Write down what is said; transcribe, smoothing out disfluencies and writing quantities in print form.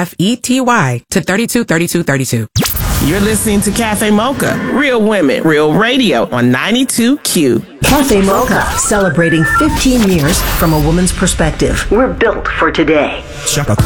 to 323232. You're listening to Cafe Mocha. Real women, real radio on 92Q. Cafe Mocha, celebrating 15 years from a woman's perspective. We're built for today.